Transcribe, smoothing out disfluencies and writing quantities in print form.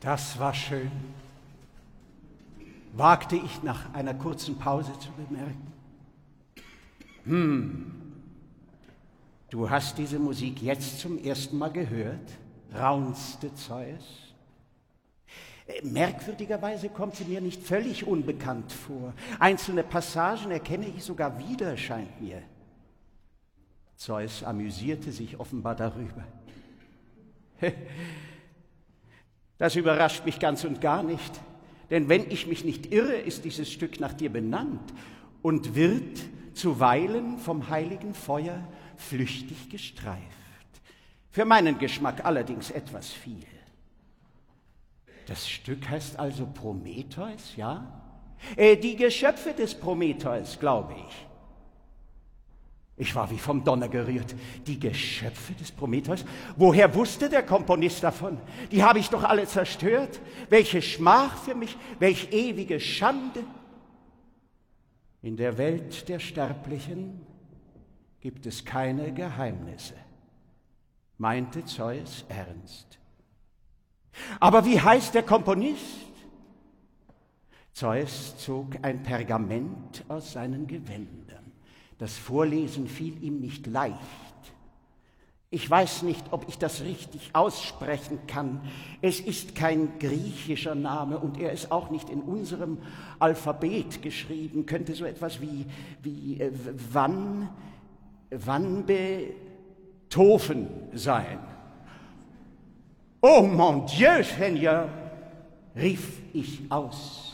Das war schön, wagte ich nach einer kurzen Pause zu bemerken. Du hast diese Musik jetzt zum ersten Mal gehört, raunzte Zeus. Merkwürdigerweise kommt sie mir nicht völlig unbekannt vor. Einzelne Passagen erkenne ich sogar wieder, scheint mir. Zeus amüsierte sich offenbar darüber. Das überrascht mich ganz und gar nicht, denn wenn ich mich nicht irre, ist dieses Stück nach dir benannt und wird zuweilen vom heiligen Feuer flüchtig gestreift. Für meinen Geschmack allerdings etwas viel. Das Stück heißt also Prometheus, ja? Die Geschöpfe des Prometheus, glaube ich. Ich war wie vom Donner gerührt. Die Geschöpfe des Prometheus? Woher wusste der Komponist davon? Die habe ich doch alle zerstört. Welche Schmach für mich, welch ewige Schande. In der Welt der Sterblichen gibt es keine Geheimnisse, meinte Zeus ernst. Aber wie heißt der Komponist? Zeus zog ein Pergament aus seinen Gewändern. Das Vorlesen fiel ihm nicht leicht. Ich weiß nicht, ob ich das richtig aussprechen kann. Es ist kein griechischer Name und er ist auch nicht in unserem Alphabet geschrieben. Könnte so etwas wie Van Beethoven sein. Oh mon Dieu, Seigneur, rief ich aus.